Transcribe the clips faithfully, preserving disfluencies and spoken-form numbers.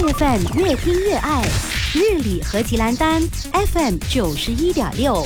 F M 越听越爱，日理和吉兰丹 F M 九十一点六。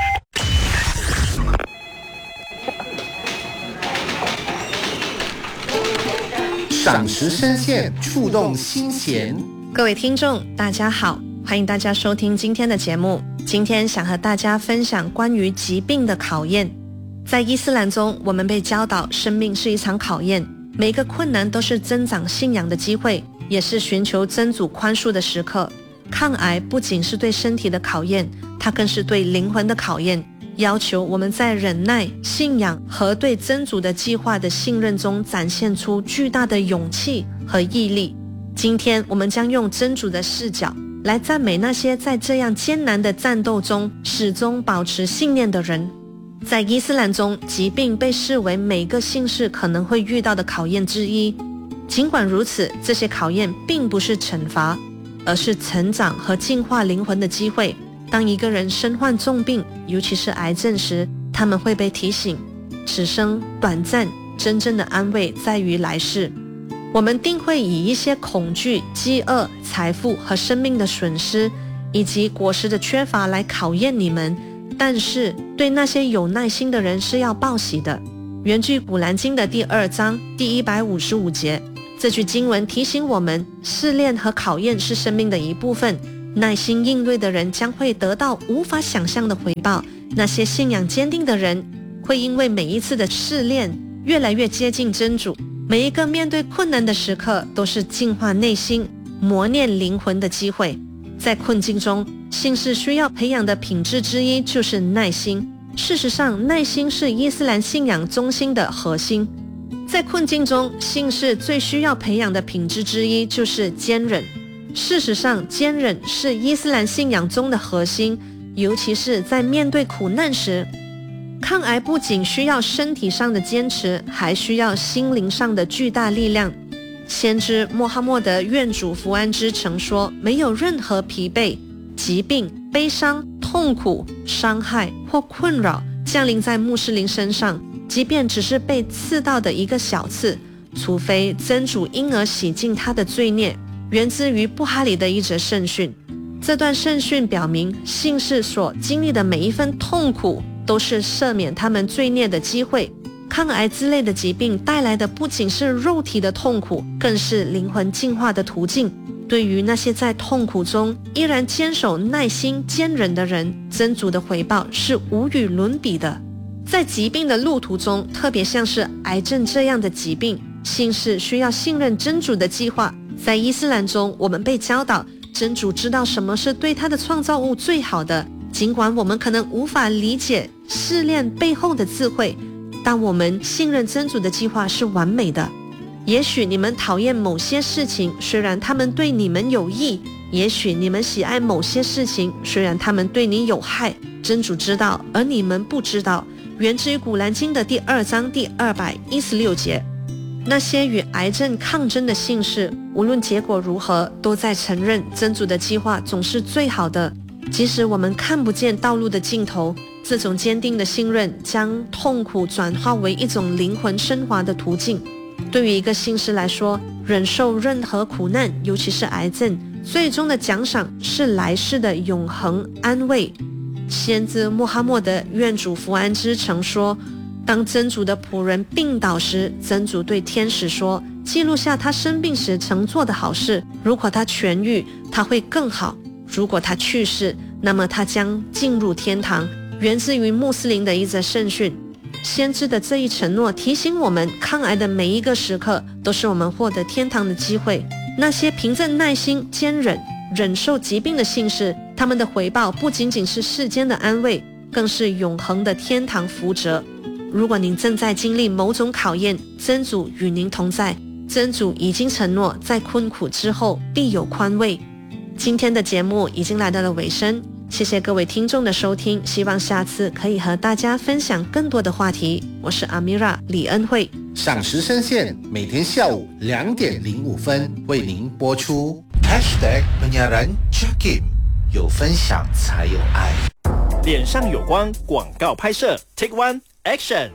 赏识深陷，触动心弦。 各位听众大家好，欢迎大家收听今天的节目。今天想和大家分享关于疾病的考验。在伊斯兰中，我们被教导生命是一场考验，每一个困难都是增长信仰的机会，也是寻求真主宽恕的时刻。抗癌不仅是对身体的考验，它更是对灵魂的考验，要求我们在忍耐、信仰和对真主的计划的信任中展现出巨大的勇气和毅力。今天我们将用真主的视角来赞美那些在这样艰难的战斗中始终保持信念的人。在伊斯兰中，疾病被视为每个信士可能会遇到的考验之一。尽管如此，这些考验并不是惩罚，而是成长和净化灵魂的机会。当一个人身患重病，尤其是癌症时，他们会被提醒，此生短暂，真正的安慰在于来世。我们定会以一些恐惧、饥饿、财富和生命的损失，以及果实的缺乏来考验你们，但是对那些有耐心的人是要报喜的。源据古兰经的第二章第一百五十五节，这句经文提醒我们，试炼和考验是生命的一部分，耐心应对的人将会得到无法想象的回报。那些信仰坚定的人会因为每一次的试炼越来越接近真主。每一个面对困难的时刻都是净化内心、磨练灵魂的机会。在困境中，信士需要培养的品质之一就是耐心。事实上，耐心是伊斯兰信仰中心的核心。在困境中，信士最需要培养的品质之一就是坚忍。事实上，坚忍是伊斯兰信仰中的核心，尤其是在面对苦难时。抗癌不仅需要身体上的坚持，还需要心灵上的巨大力量。先知穆罕默德愿主福安之曾说，没有任何疲惫、疾病、悲伤、痛苦、伤害或困扰降临在穆斯林身上，即便只是被刺到的一个小刺，除非真主因而洗净他的罪孽。源自于布哈里的一则圣训。这段圣训表明，信士所经历的每一分痛苦都是赦免他们罪孽的机会。抗癌之类的疾病带来的不仅是肉体的痛苦，更是灵魂净化的途径。对于那些在痛苦中依然坚守耐心坚忍的人，真主的回报是无与伦比的。在疾病的路途中，特别像是癌症这样的疾病，信士需要信任真主的计划。在伊斯兰中，我们被教导真主知道什么是对他的创造物最好的，尽管我们可能无法理解试炼背后的智慧，但我们信任真主的计划是完美的。也许你们讨厌某些事情，虽然他们对你们有益；也许你们喜爱某些事情，虽然他们对你有害。真主知道，而你们不知道。源自于古兰经的第二章第二百一十六节。那些与癌症抗争的信士，无论结果如何，都在承认真主的计划总是最好的。即使我们看不见道路的尽头，这种坚定的信任将痛苦转化为一种灵魂升华的途径。对于一个信士来说，忍受任何苦难，尤其是癌症，最终的奖赏是来世的永恒安慰。先知穆罕默德愿主福安之曾说，当真主的仆人病倒时，真主对天使说，记录下他生病时曾做的好事，如果他痊愈，他会更好；如果他去世，那么他将进入天堂。源自于穆斯林的一则圣训。先知的这一承诺提醒我们，抗癌的每一个时刻都是我们获得天堂的机会。那些凭着耐心坚忍忍受疾病的信士，他们的回报不仅仅是世间的安慰，更是永恒的天堂福泽。如果您正在经历某种考验，真主与您同在，真主已经承诺在困苦之后必有宽慰。今天的节目已经来到了尾声，谢谢各位听众的收听，希望下次可以和大家分享更多的话题。我是阿米拉李恩惠。 赏识深陷，每天下午两点零五分为您播出。 Hashtag penyiaran Jakim， 有分享才有爱。 脸上有光，广告拍摄 Take One Action。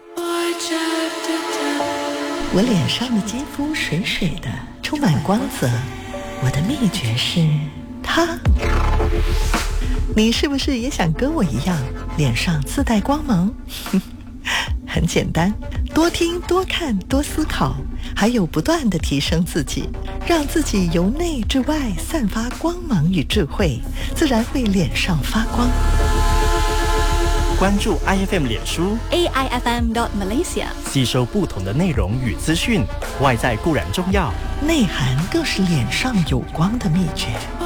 我脸上的肌肤水水的，充满光泽， 我的秘诀是它。你是不是也想跟我一样，脸上自带光芒？很简单，多听、多看、多思考，还有不断地提升自己，让自己由内至外散发光芒与智慧，自然会脸上发光。 关注 I F M 脸书 A I F M dot Malaysia， 吸收不同的内容与资讯。外在固然重要， 内涵更是脸上有光的秘诀。